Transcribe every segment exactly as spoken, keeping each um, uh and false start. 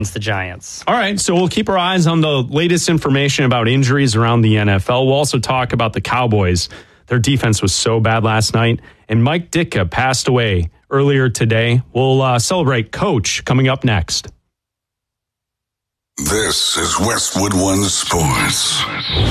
the Giants. All right, so we'll keep our eyes on the latest information about injuries around the N F L. We'll also talk about the Cowboys. Their defense was so bad last night, and Mike Ditka passed away earlier today. We'll uh, celebrate Coach coming up next. This is Westwood One Sports.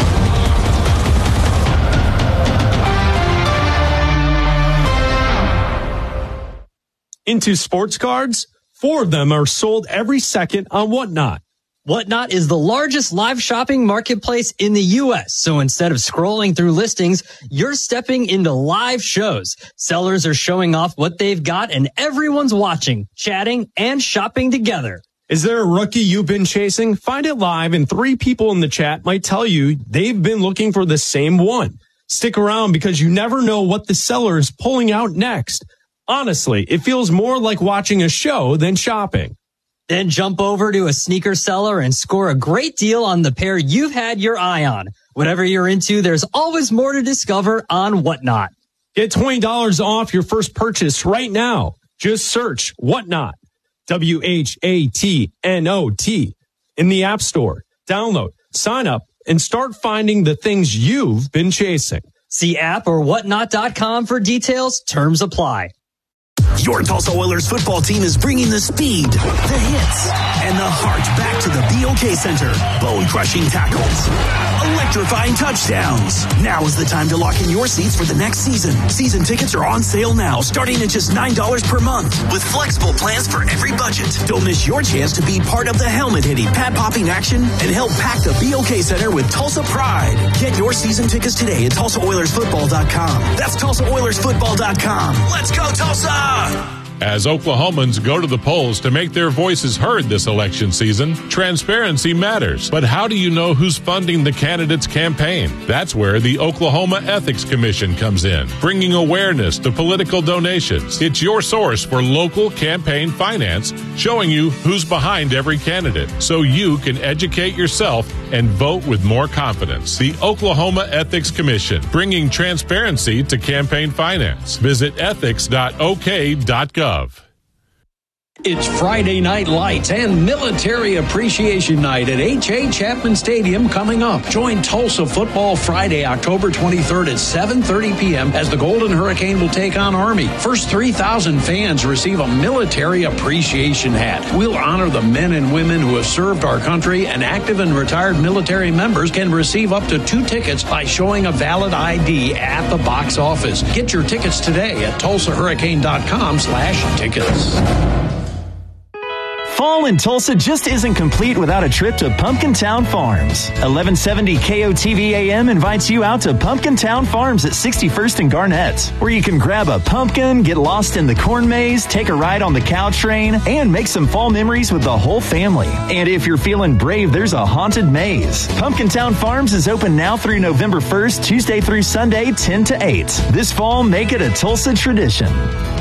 Into sports cards, four of them are sold every second on Whatnot. Whatnot is the largest live shopping marketplace in the U S. So instead of scrolling through listings, you're stepping into live shows. Sellers are showing off what they've got and everyone's watching, chatting, and shopping together. Is there a rookie you've been chasing? Find it live and three people in the chat might tell you they've been looking for the same one. Stick around because you never know what the seller is pulling out next. Honestly, it feels more like watching a show than shopping. Then jump over to a sneaker seller and score a great deal on the pair you've had your eye on. Whatever you're into, there's always more to discover on Whatnot. Get twenty dollars off your first purchase right now. Just search Whatnot, W H A T N O T, in the App Store. Download, sign up, and start finding the things you've been chasing. See app or whatnot dot com for details. Terms apply. Your Tulsa Oilers football team is bringing the speed, the hits, and the heart back to the B O K Center. Bone-crushing tackles, electrifying touchdowns. Now is the time to lock in your seats for the next season. Season tickets are on sale now, starting at just nine dollars per month, with flexible plans for every budget. Don't miss your chance to be part of the helmet-hitting, pad-popping action and help pack the B O K Center with Tulsa pride. Get your season tickets today at Tulsa Oilers Football dot com. That's Tulsa Oilers Football dot com. Let's go, Tulsa! As Oklahomans go to the polls to make their voices heard this election season, transparency matters. But how do you know who's funding the candidate's campaign? That's where the Oklahoma Ethics Commission comes in, bringing awareness to political donations. It's your source for local campaign finance, showing you who's behind every candidate, so you can educate yourself and vote with more confidence. The Oklahoma Ethics Commission, bringing transparency to campaign finance. Visit ethics dot o k dot gov. It's Friday Night Lights and Military Appreciation Night at H A. Chapman Stadium coming up. Join Tulsa Football Friday, October twenty-third at seven thirty p.m. as the Golden Hurricane will take on Army. First three thousand fans receive a Military Appreciation hat. We'll honor the men and women who have served our country, and active and retired military members can receive up to two tickets by showing a valid I D at the box office. Get your tickets today at tulsa hurricane dot com slash tickets. Fall in Tulsa just isn't complete without a trip to Pumpkin Town Farms. eleven seventy K O T V A M invites you out to Pumpkin Town Farms at sixty-first and Garnett, where you can grab a pumpkin, get lost in the corn maze, take a ride on the cow train, and make some fall memories with the whole family. And if you're feeling brave, there's a haunted maze. Pumpkin Town Farms is open now through November first, Tuesday through Sunday, ten to eight. This fall, make it a Tulsa tradition.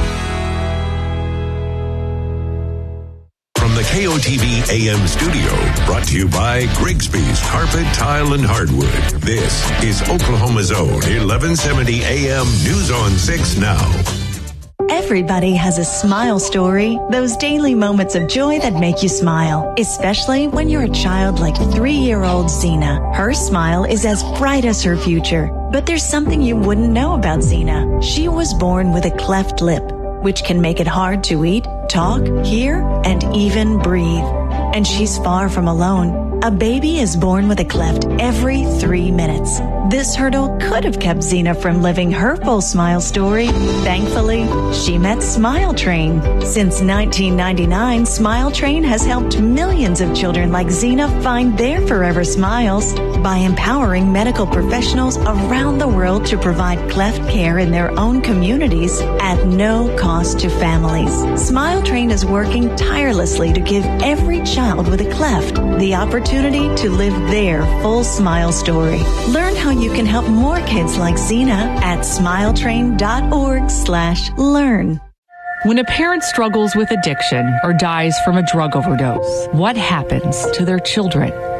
The K O T V A M studio, brought to you by Grigsby's Carpet, Tile, and Hardwood. This is Oklahoma's own eleven seventy A M News on six now. Everybody has a smile story, those daily moments of joy that make you smile, especially when you're a child like three-year-old Zena. Her smile is as bright as her future, but there's something you wouldn't know about Zena. She was born with a cleft lip, which can make it hard to eat, talk, hear, and even breathe. And she's far from alone. A baby is born with a cleft every three minutes. This hurdle could have kept Zena from living her full smile story. Thankfully, she met Smile Train. Since nineteen ninety-nine, Smile Train has helped millions of children like Zena find their forever smiles by empowering medical professionals around the world to provide cleft care in their own communities at no cost to families. Smile Train is working tirelessly to give every child with a cleft the opportunity to live their full smile story. Learn how you can help more kids like Zena at smiletrain.org slash learn. When a parent struggles with addiction or dies from a drug overdose, what happens to their children?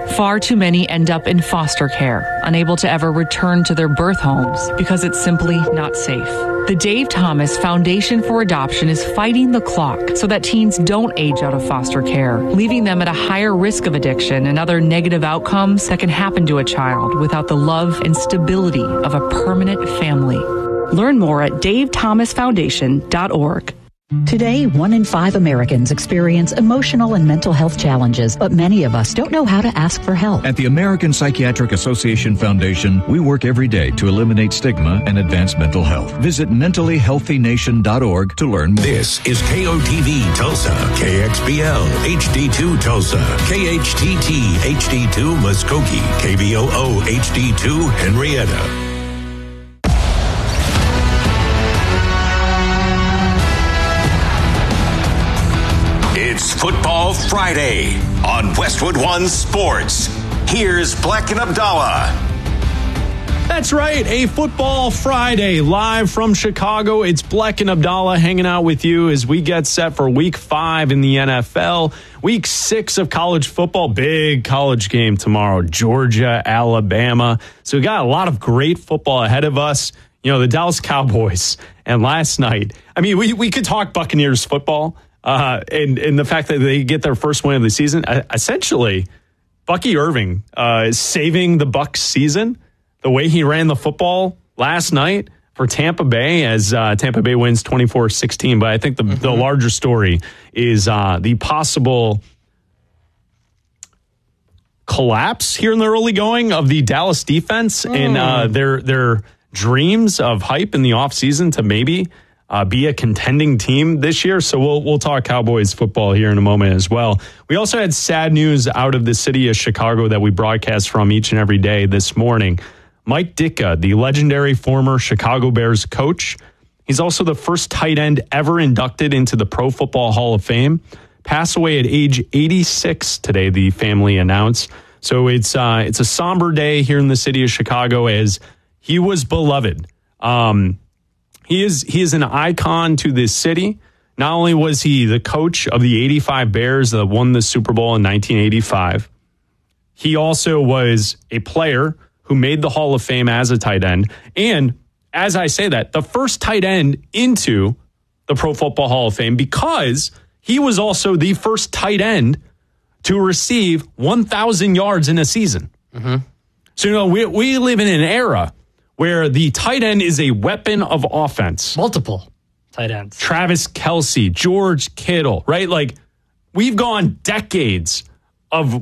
Far too many end up in foster care, unable to ever return to their birth homes because it's simply not safe. The Dave Thomas Foundation for Adoption is fighting the clock so that teens don't age out of foster care, leaving them at a higher risk of addiction and other negative outcomes that can happen to a child without the love and stability of a permanent family. Learn more at dave thomas foundation dot org. Today, one in five Americans experience emotional and mental health challenges, but many of us don't know how to ask for help. At the American Psychiatric Association Foundation, we work every day to eliminate stigma and advance mental health. Visit mentally healthy nation dot org to learn more. This is K O T V Tulsa, K X B L, H D two Tulsa, K H T T, H D two Muskogee, K V O O, H D two Henrietta. It's Football Friday on Westwood One Sports. Here's Black and Abdallah. That's right, a Football Friday live from Chicago. It's Black and Abdallah hanging out with you as we get set for week five in the N F L. Week six of college football, big college game tomorrow, Georgia, Alabama. So we got a lot of great football ahead of us. You know, the Dallas Cowboys. And last night, I mean, we, we could talk Buccaneers football. Uh, and, and the fact that they get their first win of the season, uh, essentially, Bucky Irving uh, is saving the Bucs season. The way he ran the football last night for Tampa Bay as uh, Tampa Bay wins twenty-four sixteen. But I think the, mm-hmm. the larger story is uh, the possible collapse here in the early going of the Dallas defense mm. and uh, their their dreams of hype in the offseason to maybe Uh, be a contending team this year. So we'll we'll talk Cowboys football here in a moment as well. We also had sad news out of the city of Chicago that we broadcast from each and every day this morning. Mike Ditka, the legendary former Chicago Bears coach, he's also the first tight end ever inducted into the Pro Football Hall of Fame, passed away at age eighty-six today, the family announced. So it's uh, it's a somber day here in the city of Chicago as he was beloved. Um He is he is an icon to this city. Not only was he the coach of the eighty-five Bears that won the Super Bowl in nineteen eighty-five, he also was a player who made the Hall of Fame as a tight end. And as I say that, the first tight end into the Pro Football Hall of Fame because he was also the first tight end to receive one thousand yards in a season. Mm-hmm. So, you know, we, we live in an era where the tight end is a weapon of offense. Multiple tight ends. Travis Kelce, George Kittle, right? Like, we've gone decades of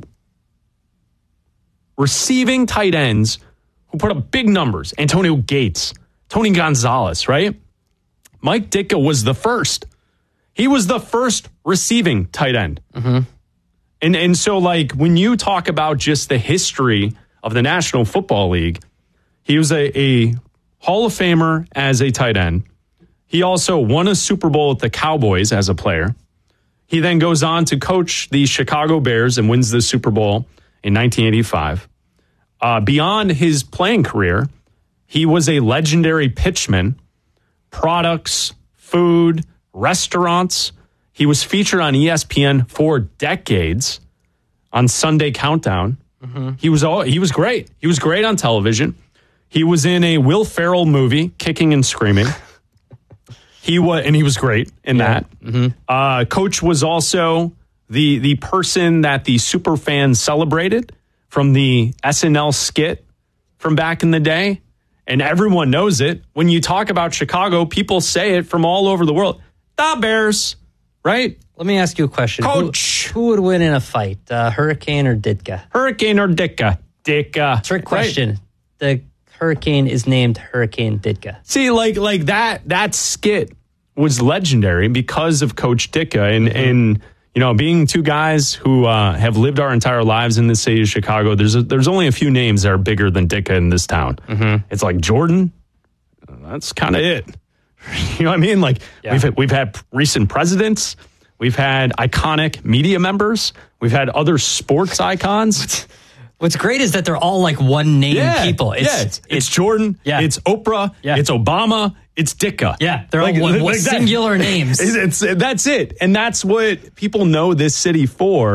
receiving tight ends who put up big numbers. Antonio Gates, Tony Gonzalez, right? Mike Ditka was the first. He was the first receiving tight end. Mm-hmm. And, and so, like, when you talk about just the history of the National Football League, he was a, a Hall of Famer as a tight end. He also won a Super Bowl with the Cowboys as a player. He then goes on to coach the Chicago Bears and wins the Super Bowl in nineteen eighty-five. Uh, beyond his playing career, he was a legendary pitchman, products, food, restaurants. He was featured on E S P N for decades on Sunday Countdown. Mm-hmm. He was all, he was great. He was great on television. He was in a Will Ferrell movie, Kicking and Screaming. He was, and he was great in yeah. that. Mm-hmm. Uh, Coach was also the the person that the super fans celebrated from the S N L skit from back in the day, and everyone knows it. When you talk about Chicago, people say it from all over the world. The Bears, right? Let me ask you a question. Coach, who, who would win in a fight, uh, Hurricane or Ditka? Hurricane or Ditka? Ditka. Trick question. Right? The Hurricane is named Hurricane Ditka. See, like like that that skit was legendary because of Coach Ditka and mm-hmm. and you know, being two guys who uh, have lived our entire lives in the city of Chicago. There's a, there's only a few names that are bigger than Ditka in this town. Mm-hmm. It's like Jordan. That's kind of it. You know what I mean? Like yeah. we've we've had recent presidents. We've had iconic media members. We've had other sports icons. What's great is that they're all like one name yeah, people. It's, yeah, it's, it's, it's Jordan. Yeah. It's Oprah. Yeah. It's Obama. It's Ditka. Yeah, they're like, all one, like singular that. names. It's, it's, that's it. And that's what people know this city for.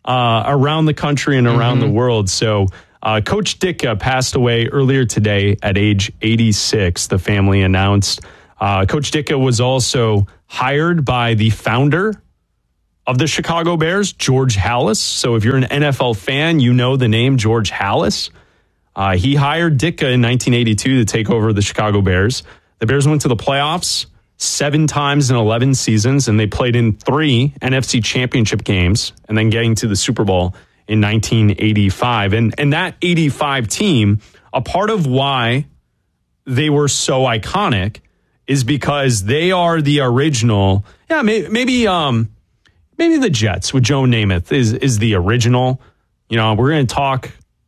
uh, around the country and around Mm-hmm. the world. So uh, Coach Ditka passed away earlier today at age eighty-six, the family announced. Uh, Coach Ditka was also hired by the founder of the Chicago Bears, George Halas. So if you're an N F L fan, you know the name George Halas. Uh, he hired Ditka in nineteen eighty-two to take over the Chicago Bears. The Bears went to the playoffs seven times in eleven seasons, and they played in three N F C championship games, and then getting to the Super Bowl in nineteen eighty-five. And, and that eighty-five team, a part of why they were so iconic is because they are the original. Yeah, maybe maybe, um, maybe the Jets with Joe Namath is, is the original. You know, we're going to talk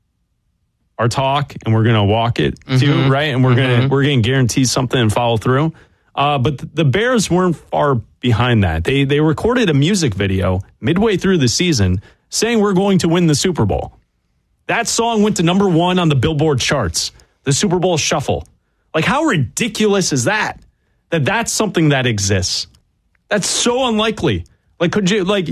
our talk and we're going to walk it too, Mm-hmm. right? And we're Mm-hmm. going to we're going to guarantee something and follow through. Uh, but th- the Bears weren't far behind that. They they recorded a music video midway through the season saying we're going to win the Super Bowl. That song went to number one on the Billboard charts, the Super Bowl Shuffle. Like, how ridiculous is that? That that's something that exists. That's so unlikely. Like, could you, like,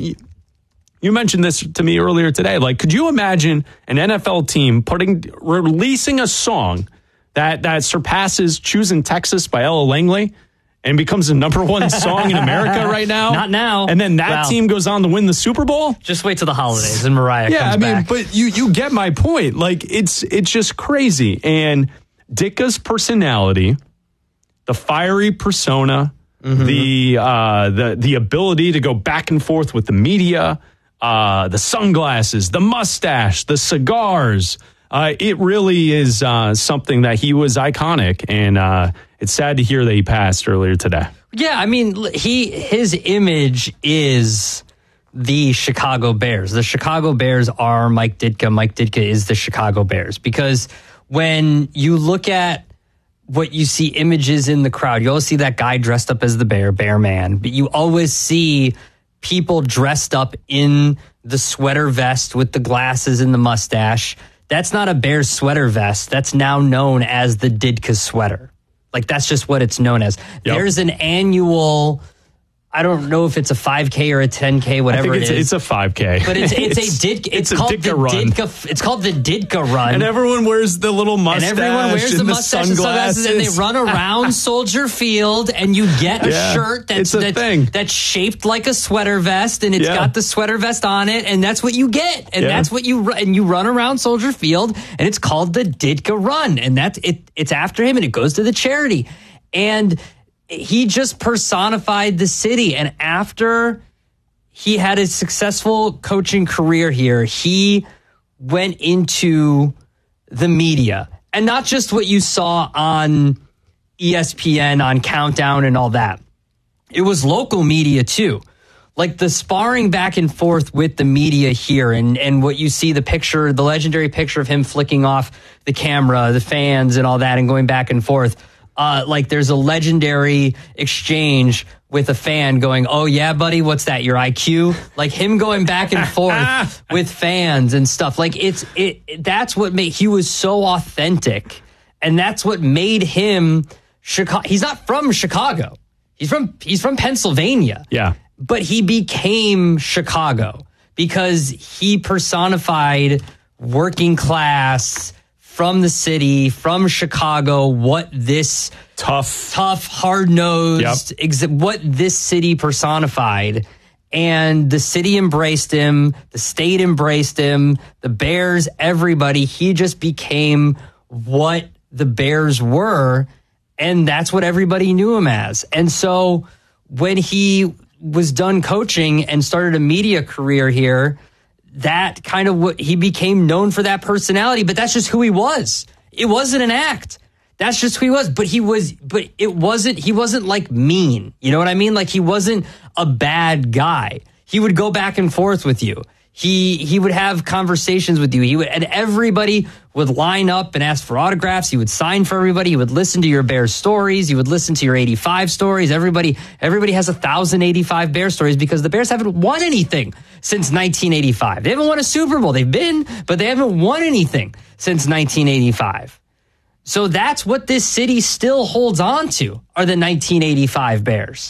you mentioned this to me earlier today. Like, could you imagine an N F L team putting, releasing a song that, that surpasses Choosing Texas by Ella Langley and becomes the number one song in America right now? Not now. And then that Well, team goes on to win the Super Bowl? Just wait till the holidays and Mariah Yeah, comes I mean, back. but you you get my point. Like, it's it's just crazy. And Ditka's personality, the fiery persona, Mm-hmm. the uh, the the ability to go back and forth with the media, uh, the sunglasses, the mustache, the cigars. Uh, it really is uh, something that he was iconic, and uh, it's sad to hear that he passed earlier today. Yeah, I mean, he his image is the Chicago Bears. The Chicago Bears are Mike Ditka. Mike Ditka is the Chicago Bears. Because when you look at what you see images in the crowd, you always see that guy dressed up as the bear, bear man, but you always see people dressed up in the sweater vest with the glasses and the mustache. That's not a Bears sweater vest. That's now known as the Ditka sweater. Like, that's just what it's known as. Yep. There's an annual, I don't know if it's a five K or a ten K, whatever I think it's, it is. it's a five K. But it's it's, a Ditka. It's, it's a called Ditka the run. Ditka. It's called the Ditka run. And everyone wears the little mustache And everyone wears the and mustache the and sunglasses, and they run around Soldier Field, and you get a Yeah, shirt that's it's a that's, thing. that's shaped like a sweater vest, and it's Yeah. got the sweater vest on it, and that's what you get, and Yeah. that's what you ru- and you run around Soldier Field, and it's called the Ditka Run, and that's it. It's after him, and it goes to the charity, and he just personified the city, and after he had a successful coaching career here, he went into the media, and not just what you saw on E S P N, on Countdown and all that. It was local media too. Like the sparring back and forth with the media here, and, and what you see, the picture, the legendary picture of him flicking off the camera, the fans and all that, and going back and forth. Uh, like there's a legendary exchange with a fan going, "Oh yeah, buddy, what's that? Your I Q?" Like him going back and forth with fans and stuff. Like it's it. That's what made he was so authentic, and that's what made him Chicago. He's not from Chicago. He's from he's from Pennsylvania. Yeah, but he became Chicago because he personified working class. From the city, from Chicago, what this tough, tough, hard-nosed, Yep. ex- what this city personified. And the city embraced him, the state embraced him, the Bears, everybody. He just became what the Bears were, and that's what everybody knew him as. And so when he was done coaching and started a media career here, that kind of what he became known for, that personality, but that's just who he was. It wasn't an act. That's just who he was. But he was, but it wasn't, he wasn't like mean. You know what I mean? Like he wasn't a bad guy. He would go back and forth with you. He, he would have conversations with you. He would, and everybody would line up and ask for autographs. He would sign for everybody. He would listen to your Bears stories. He would listen to your eighty-five stories. Everybody, everybody has a thousand eighty-five Bears stories because the Bears haven't won anything since nineteen eighty-five. They haven't won a Super Bowl. They've been, but they haven't won anything since nineteen eighty-five. So that's what this city still holds on to, are the nineteen eighty-five Bears.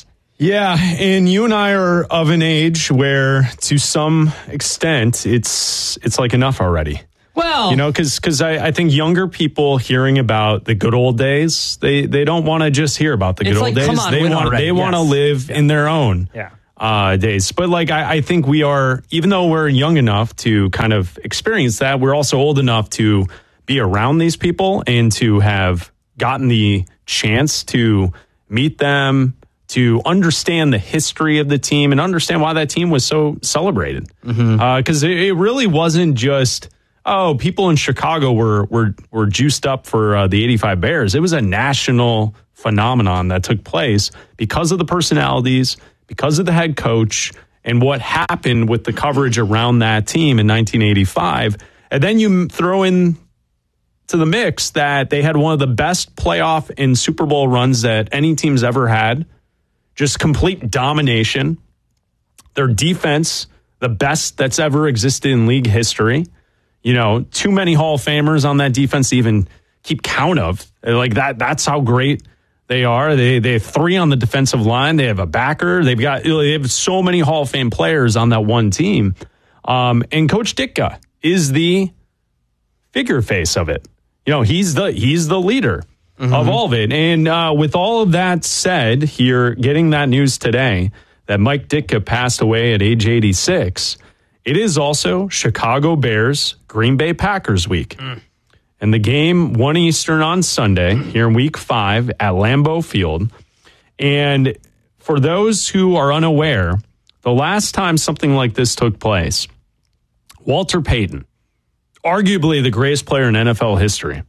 Yeah, and you and I are of an age where, to some extent, it's it's like enough already. Well, you know, because because I, I think younger people hearing about the good old days, they they don't want to just hear about the good old like, days. come on, they win want already. they want to Yes. live Yeah. in their own Yeah. uh, days. But like I, I think we are, even though we're young enough to kind of experience that, we're also old enough to be around these people and to have gotten the chance to meet them, to understand the history of the team and understand why that team was so celebrated. Because Mm-hmm. uh, it, it really wasn't just, oh, people in Chicago were were were juiced up for uh, the eighty-five Bears. It was a national phenomenon that took place because of the personalities, because of the head coach, and what happened with the coverage around that team in nineteen eighty-five. And then you throw in to the mix that they had one of the best playoff and Super Bowl runs that any team's ever had. Just complete domination. Their defense, the best that's ever existed in league history. You know, too many Hall of Famers on that defense to even keep count of. Like that, that's how great they are. They they have three on the defensive line. They have a backer. They've got they have so many Hall of Fame players on that one team. Um, and Coach Ditka is the figure face of it. You know, he's the he's the leader. Mm-hmm. Of all of it. And uh, with all of that said, here, getting that news today that Mike Ditka passed away at age eighty-six, it is also Chicago Bears, Green Bay Packers week. Mm. And the game, one Eastern on Sunday, here in week five at Lambeau Field. And for those who are unaware, the last time something like this took place, Walter Payton, arguably the greatest player in N F L history,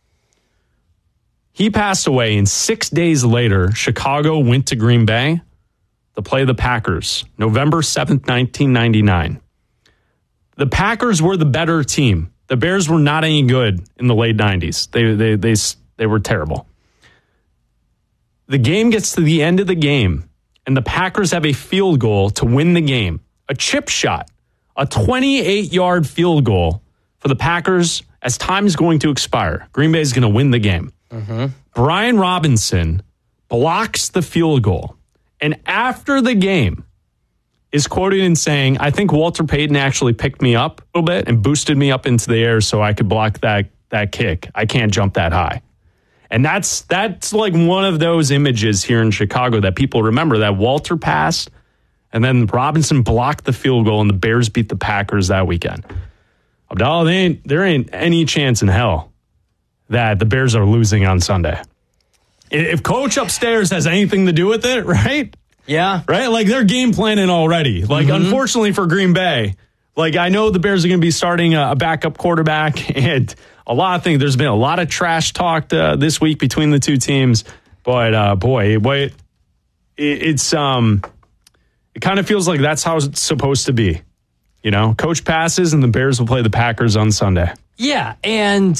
he passed away, and six days later, Chicago went to Green Bay to play the Packers, November seventh, nineteen ninety-nine. The Packers were the better team. The Bears were not any good in the late nineties. They, they, they, they were terrible. The game gets to the end of the game, and the Packers have a field goal to win the game. A chip shot, a twenty-eight-yard field goal for the Packers as time is going to expire. Green Bay is going to win the game. Mm-hmm. Brian Robinson blocks the field goal, and after the game is quoted in saying, I think Walter Payton actually picked me up a little bit and boosted me up into the air so I could block that that kick. I can't jump that high. And that's that's like one of those images here in Chicago that people remember, that Walter passed and then Robinson blocked the field goal and the Bears beat the Packers that weekend. Abdallah, there ain't, there ain't any chance in hell that the Bears are losing on Sunday. If Coach upstairs has anything to do with it, right? Yeah. Right? Like, they're game planning already. Like, mm-hmm. Unfortunately for Green Bay, like, I know the Bears are going to be starting a, a backup quarterback and a lot of things. There's been a lot of trash talked uh, this week between the two teams. But, uh, boy, boy it, it's um, it kind of feels like that's how it's supposed to be. You know, Coach passes and the Bears will play the Packers on Sunday. Yeah, and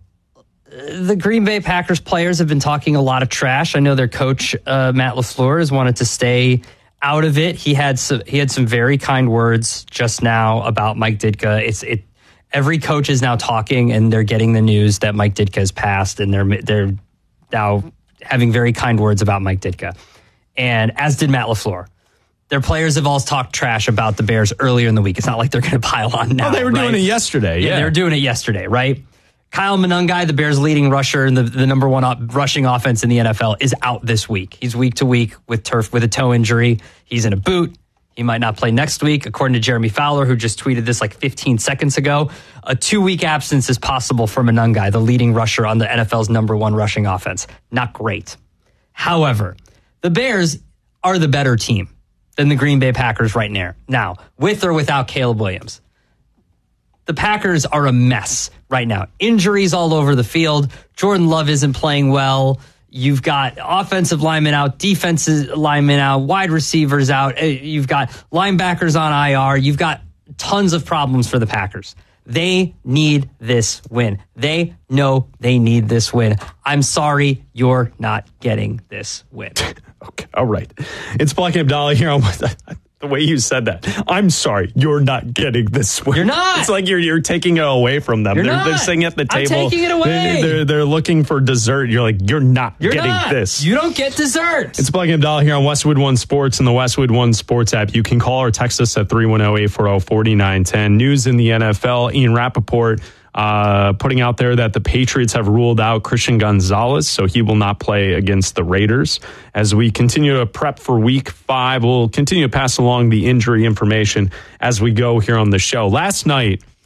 the Green Bay Packers players have been talking a lot of trash. I know their coach, uh, Matt LaFleur, has wanted to stay out of it. He had some, he had some very kind words just now about Mike Ditka. It's it. Every coach is now talking, and they're getting the news that Mike Ditka has passed, and they're they're now having very kind words about Mike Ditka, and as did Matt LaFleur. Their players have all talked trash about the Bears earlier in the week. It's not like they're going to pile on now. Oh, they were right? doing it yesterday. Yeah. yeah, they were doing it yesterday, right? Kyle Monangai, the Bears' leading rusher and the, the number one op- rushing offense in the N F L, is out this week. He's week to week with turf with a toe injury. He's in a boot. He might not play next week, according to Jeremy Fowler, who just tweeted this like fifteen seconds ago. A two-week absence is possible for Monangai, the leading rusher on the N F L's number one rushing offense. Not great. However, the Bears are the better team than the Green Bay Packers right now. Now, with or without Caleb Williams. The Packers are a mess right now. Injuries all over the field. Jordan Love isn't playing well. You've got offensive linemen out, defensive linemen out, wide receivers out. You've got linebackers on I R. You've got tons of problems for the Packers. They need this win. They know they need this win. I'm sorry, you're not getting this win. Okay, all right. It's Black and Abdallah here on The way you said that. I'm sorry. You're not getting this one. You're not. It's like you're you're taking it away from them. You're they're, not. they're sitting at the table. I'm taking it away. They're, they're, they're looking for dessert. You're like, you're not You're getting not. this. You don't get dessert. It's Plug and Doll here on Westwood One Sports and the Westwood One Sports app. You can call or text us at three one zero, eight four zero, four nine one zero. News in the N F L. Ian Rappaport uh, putting out there that the Patriots have ruled out Christian Gonzalez, so he will not play against the Raiders. As we continue to prep for week five, we'll continue to pass along the injury information as we go here on the show. Last night,